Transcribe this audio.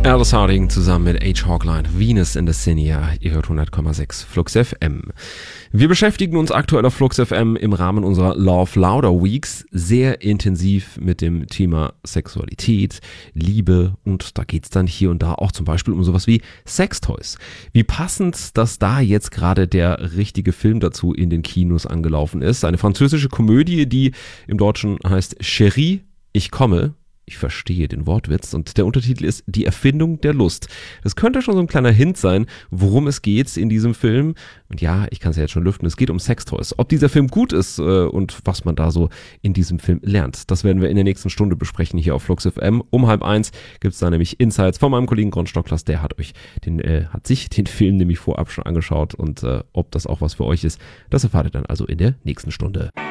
Alice Harding zusammen mit H. Hawkline, Venus in the Cinia, ihr hört 100,6 Flux FM. Wir beschäftigen uns aktuell auf Flux FM im Rahmen unserer Love Louder Weeks sehr intensiv mit dem Thema Sexualität, Liebe und da geht's dann hier und da auch zum Beispiel um sowas wie Sextoys. Wie passend, dass da jetzt gerade der richtige Film dazu in den Kinos angelaufen ist. Eine französische Komödie, die im Deutschen heißt Chérie, ich komme. Ich verstehe den Wortwitz und der Untertitel ist Die Erfindung der Lust. Das könnte schon so ein kleiner Hint sein, worum es geht in diesem Film. Und ja, ich kann es ja jetzt schon lüften, es geht um Sextoys. Ob dieser Film gut ist und was man da so in diesem Film lernt, das werden wir in der nächsten Stunde besprechen hier auf Flux FM. Um 12:30 gibt es da nämlich Insights von meinem Kollegen Ron Stocklas, der hat sich den Film nämlich vorab schon angeschaut und ob das auch was für euch ist, das erfahrt ihr dann also in der nächsten Stunde.